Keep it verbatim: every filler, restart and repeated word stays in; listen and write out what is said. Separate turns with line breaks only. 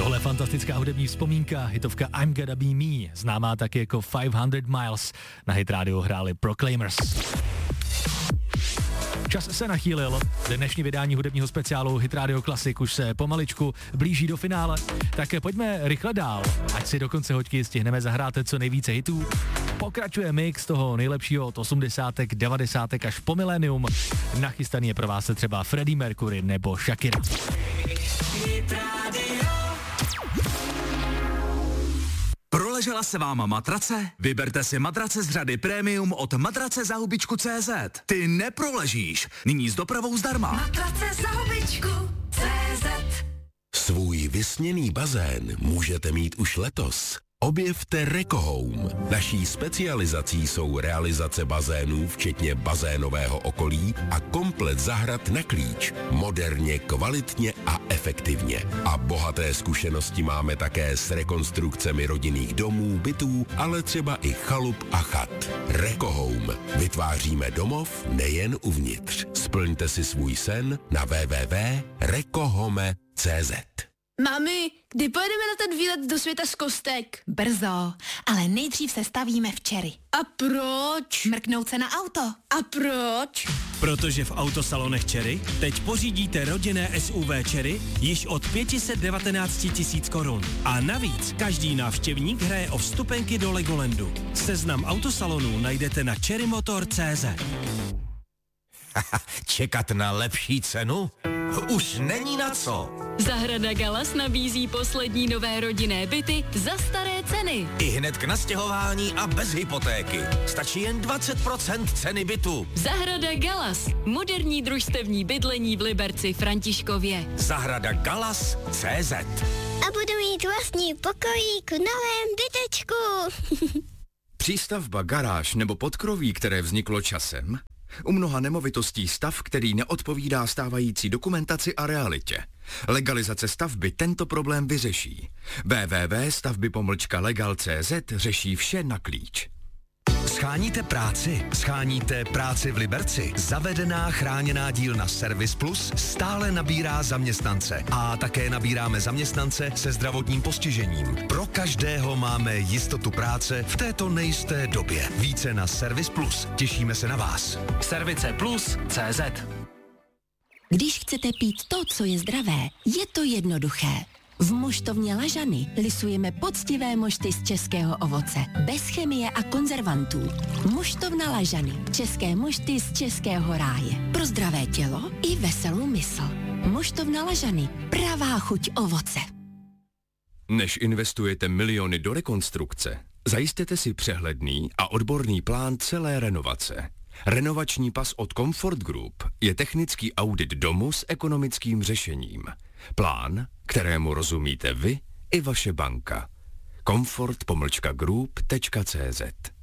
Tohle je fantastická hudební vzpomínka, hitovka I'm Gonna Be Me, známá taky jako five hundred miles. Na Hit Radio hráli Proclaimers. Čas se nachýlil. Dnešní vydání hudebního speciálu Hit Radio Classic už se pomaličku blíží do finále. Tak pojďme rychle dál, ať si do konce hoďky stihneme zahrát co nejvíce hitů. Pokračuje mix toho nejlepšího od osmdesátek, devadesátek až po milénium. Nachystaný je pro vás třeba Freddie Mercury nebo Shakira.
Proležela se váma matrace? Vyberte si matrace z řady Premium od matrace za hubičku tečka cé zet. Ty neproležíš, nyní s dopravou zdarma.
Matrace za hubičku tečka cé zet.
Svůj vysněný bazén můžete mít už letos. Objevte Rekohome. Naší specializací jsou realizace bazénů, včetně bazénového okolí a komplet zahrad na klíč. Moderně, kvalitně a efektivně. A bohaté zkušenosti máme také s rekonstrukcemi rodinných domů, bytů, ale třeba i chalup a chat. Rekohome. Vytváříme domov nejen uvnitř. Splňte si svůj sen na w w w tečka rekohome tečka cé zet.
Mami, kdy pojedeme na ten výlet do světa z kostek?
Brzo, ale nejdřív se stavíme v Cherry.
A proč?
Mrknout se na auto.
A proč?
Protože v autosalonech Cherry teď pořídíte rodinné S U V Cherry již od pět set devatenáct tisíc korun. A navíc každý návštěvník hraje o vstupenky do Legolandu. Seznam autosalonů najdete na cherry motor tečka cé zet.
Čekat na lepší cenu? Už není na co.
Zahrada Galas nabízí poslední nové rodinné byty za staré ceny.
I hned k nastěhování a bez hypotéky. Stačí jen dvacet procent ceny bytu.
Zahrada Galas. Moderní družstevní bydlení v Liberci Františkově.
Zahrada Galas tečka cé zet.
A budu mít vlastní pokojík v novém bytečku.
Přístavba, garáž nebo podkroví, které vzniklo časem? U mnoha nemovitostí stav, který neodpovídá stávající dokumentaci a realitě. Legalizace stavby tento problém vyřeší. w w w tečka stavby pomlčka legal tečka cé zet řeší vše na klíč.
Scháníte práci? Scháníte práci v Liberci? Zavedená chráněná dílna Service Plus stále nabírá zaměstnance a také nabíráme zaměstnance se zdravotním postižením. Pro každého máme jistotu práce v této nejisté době. Více na Service Plus. Těšíme se na vás.
Service Plus tečka cé zet.
Když chcete pít to, co je zdravé, je to jednoduché. V moštovně Lažany lisujeme poctivé mošty z českého ovoce, bez chemie a konzervantů. Moštovna Lažany, české mošty z českého ráje. Pro zdravé tělo i veselou mysl. Moštovna Lažany, pravá chuť ovoce.
Než investujete miliony do rekonstrukce, zajistěte si přehledný a odborný plán celé renovace. Renovační pas od Comfort Group je technický audit domu s ekonomickým řešením. Plán, kterému rozumíte vy i vaše banka. Comfort pomlčka group tečka cé zet.